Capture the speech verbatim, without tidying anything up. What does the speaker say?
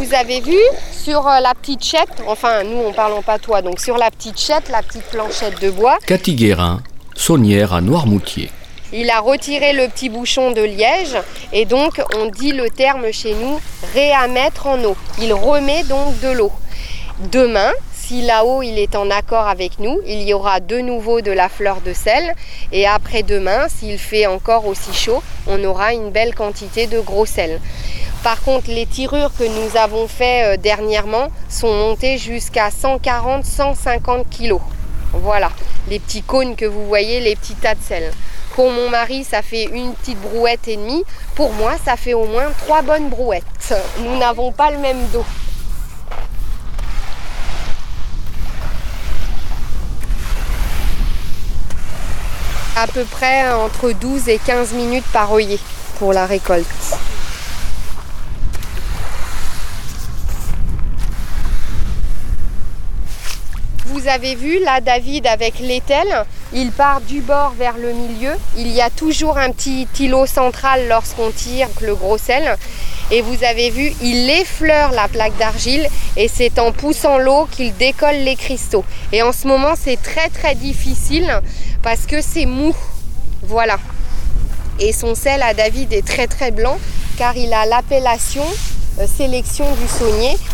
vous avez vu sur la petite chette, enfin nous on parle en patois, donc sur la petite chette, la petite planchette de bois. Cathy Guérin, saunière à Noirmoutier. Il a retiré le petit bouchon de liège et donc on dit le terme chez nous réamettre en eau. Il remet donc de l'eau. Demain, si là-haut il est en accord avec nous, il y aura de nouveau de la fleur de sel et après-demain, s'il fait encore aussi chaud, on aura une belle quantité de gros sel. Par contre, les tirures que nous avons fait dernièrement sont montées jusqu'à cent quarante à cent cinquante kilos. Voilà, les petits cônes que vous voyez, les petits tas de sel. Pour mon mari, ça fait une petite brouette et demie. Pour moi, ça fait au moins trois bonnes brouettes. Nous n'avons pas le même dos. À peu près entre douze et quinze minutes par œillet pour la récolte. Vous avez vu, là, David, avec l'étel, il part du bord vers le milieu. Il y a toujours un petit îlot central lorsqu'on tire le gros sel. Et vous avez vu, il effleure la plaque d'argile et c'est en poussant l'eau qu'il décolle les cristaux. Et en ce moment, c'est très très difficile parce que c'est mou. Voilà. Et son sel à David est très très blanc car il a l'appellation euh, sélection du saunier.